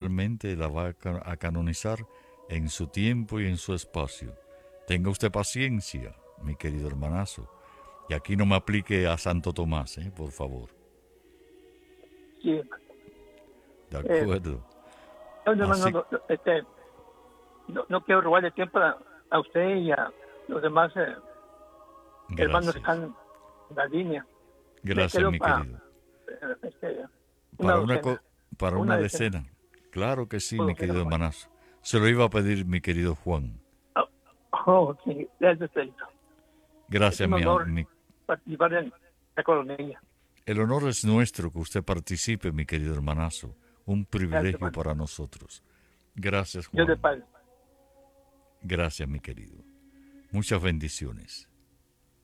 particularmente la va a canonizar en su tiempo y en su espacio. Tenga usted paciencia, mi querido hermanazo. Y aquí no me aplique a Santo Tomás, por favor. Sí. De acuerdo. Hermano, no quiero robarle tiempo a usted y a los demás hermanos que están en la línea. Gracias, mi querido. Para una decena. Claro que sí, mi querido hermanazo. Se lo iba a pedir mi querido Juan. Sí, gracias. Gracias, mi participar en la colonia. El honor es nuestro que usted participe, mi querido hermanazo. Un privilegio para nosotros. Gracias, Juan. Dios de paz. Gracias, mi querido. Muchas bendiciones.